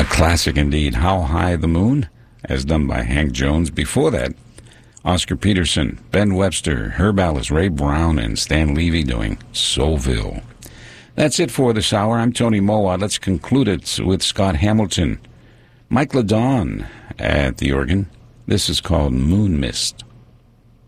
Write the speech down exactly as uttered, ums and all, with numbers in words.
classic indeed. How High the Moon, as done by Hank Jones. Before that, Oscar Peterson, Ben Webster, Herb Allis, Ray Brown, and Stan Levy doing Soulville. That's it for this hour. I'm Tony Mowat. Let's conclude it with Scott Hamilton. Mike LaDon at the organ. This is called Moon Mist.